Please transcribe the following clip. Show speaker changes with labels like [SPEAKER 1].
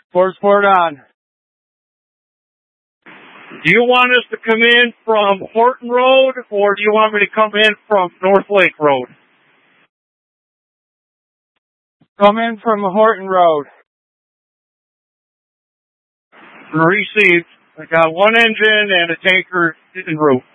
[SPEAKER 1] Sport on.
[SPEAKER 2] Do you want us to come in from Horton Road, or do you want me to come in from North Lake Road?
[SPEAKER 1] Come in from Horton Road.
[SPEAKER 2] Received. I got one engine and a tanker en route.